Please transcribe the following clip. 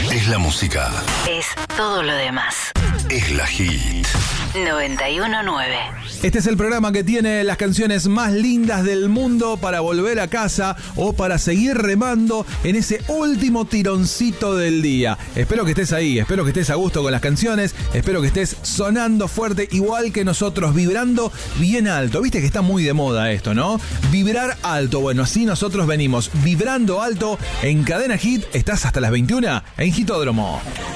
Es la música. Es todo lo demás. Es la hit. 91.9. Este es el programa que tiene las canciones más lindas del mundo para volver a casa o para seguir remando en ese último tironcito del día. Espero que estés ahí, espero que estés a gusto con las canciones, espero que estés sonando fuerte igual que nosotros, vibrando bien alto. Viste que está muy de moda esto, ¿no? Vibrar alto. Bueno, así nosotros venimos vibrando alto en Cadena Hit. Estás hasta las 21 en Hitódromo.